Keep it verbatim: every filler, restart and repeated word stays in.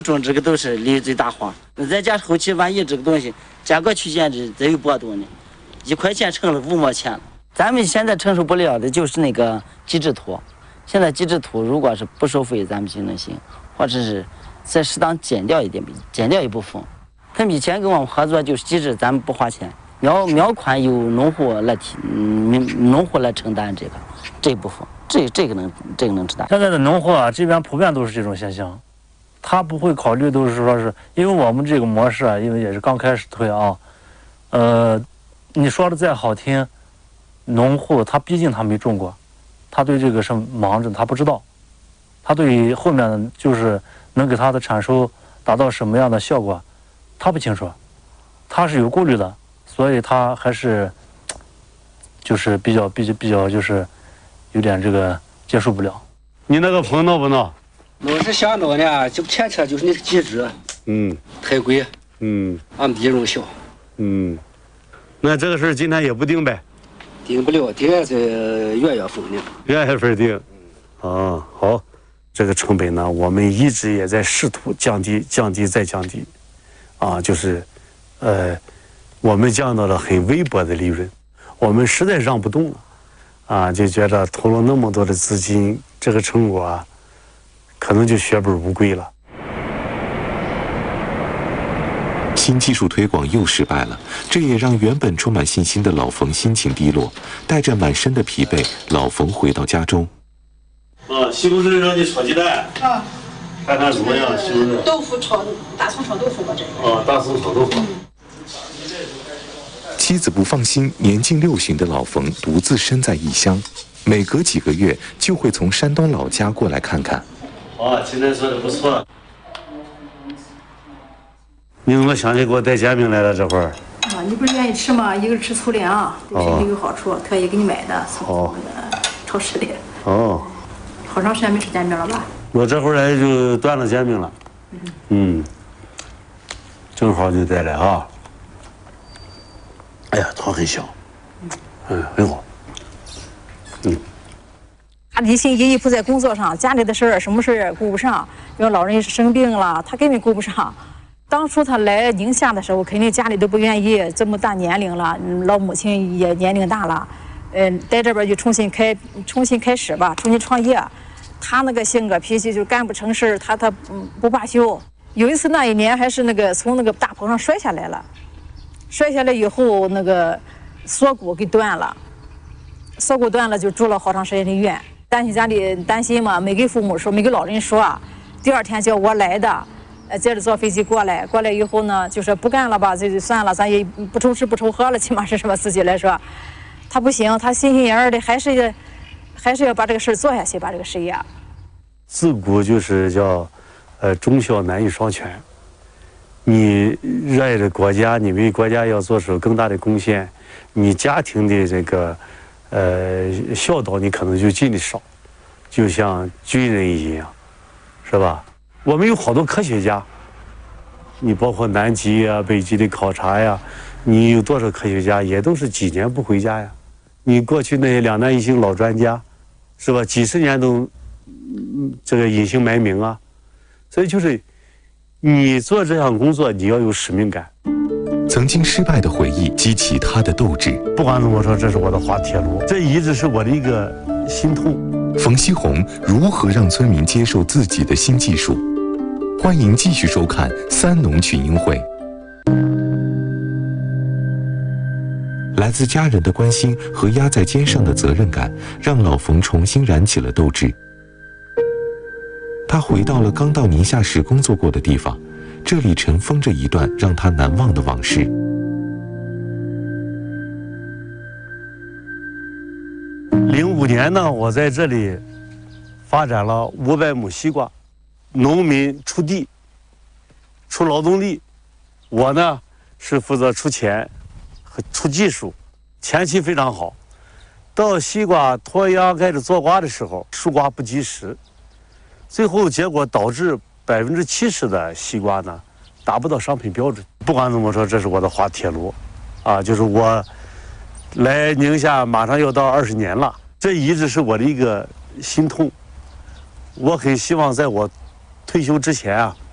种这个都是利最大化。那再加后期万一这个东西价格区间这再有波动呢，一块钱成了五毛钱了。咱们现在承受不了的就是那个机制土。现在机制土如果是不收费，咱们就能行，或者是再适当减掉一点，减掉一部分。他们以前跟我们合作就是机制，咱们不花钱，苗苗款由农户来提，嗯，农户来承担这个这一部分，这这个能这个能承担。 现在的农户啊，这边普遍都是这种现象，他不会考虑都是说是因为我们这个模式啊，因为也是刚开始推啊，呃，你说的再好听，农户他毕竟他没种过。他对这个是盲着，他不知道，他对于后面就是能给他的产收达到什么样的效果，他不清楚，他是有顾虑的，所以他还是就是比较比较比较就是有点这个接受不了。 你那个棚闹不闹？ 我是想闹呢，就前车就是那个机制， 嗯， 太贵， 嗯， 俺们地容小， 嗯，那这个事儿今天也不定呗。 定不了，定在元月份呢。 元月份定，啊，好，这个成本呢，我们一直也在试图降低、降低再降低，啊，就是，呃，我们降到了很微薄的利润，我们实在让不动了，啊，就觉得投了那么多的资金，这个成果啊，可能就血本无归了。 新技术推广又失败了，这也让原本充满信心的老冯心情低落，带着满身的疲惫，老冯回到家中。 啊，西红柿让你炒鸡蛋。啊。看看怎么样？西红柿。 豆腐炒大葱炒豆腐吧，这个。 哦，大葱炒豆腐。嗯、 妻子不放心，年近六旬的老冯独自身在异乡，每隔几个月就会从山东老家过来看看。 哦，今天做的不错。你怎么想起给我带煎饼来了？这会儿啊，你不是愿意吃吗？一个是吃粗粮，对身体有好处，特意给你买的，从那个超市里。 哦。 好长时间没吃煎饼了吧？ 我这会儿来就端了煎饼了。嗯。嗯。正好就带来啊。哎呀，汤很香。嗯，很好。嗯。 他一心一意不在工作上，家里的事儿什么事儿顾不上，因为老人生病了，他根本顾不上。当初他来宁夏的时候，肯定家里都不愿意，这么大年龄了，老母亲也年龄大了，嗯，在这边就重新开，重新开始吧，重新创业。他那个性格脾气就干不成事，他他不罢休。有一次那一年还是那个从那个大棚上摔下来了，摔下来以后那个锁骨给断了，锁骨断了就住了好长时间的院。担心家里担心嘛，没给父母说，没给老人说。第二天叫我来的。呃，接着坐飞机过来，过来以后呢，就说不干了吧，这就算了，咱也不愁吃不愁喝了，起码是什么自己来说，他不行，他心心眼儿的，还是还是要把这个事做下去，把这个事业。 自古就是叫，呃，忠孝难于双全。你热爱着国家，你为国家要做出更大的贡献，你家庭的这个，呃，孝道你可能就尽的少，就像军人一样，是吧？我们有好多科学家，你包括南极呀、北极的考察呀，你有多少科学家也都是几年不回家呀？你过去那些两弹一星老专家，是吧？几十年都，嗯，这个隐姓埋名啊，所以就是你做这项工作，你要有使命感。 曾经失败的回忆激起他的斗志。 不管怎么说，这是我的滑铁卢，这一直是我的一个心痛。 冯锡红如何让村民接受自己的新技术？欢迎继续收看《三农群英会》。来自家人的关心和压在肩上的责任感，让老冯重新燃起了斗志。他回到了刚到宁夏时工作过的地方，这里尘封着一段让他难忘的往事。 零五年呢，我在这里发展了五百亩西瓜，农民出地，出劳动力，我呢是负责出钱和出技术，前期非常好。到西瓜脱秧开始做瓜的时候，收瓜不及时，最后结果导致百分之七十的西瓜呢达不到商品标准。不管怎么说，这是我的滑铁卢，啊，就是我来宁夏马上要到二十年了，这一直是我的一个心痛。我很希望在我退休之前啊，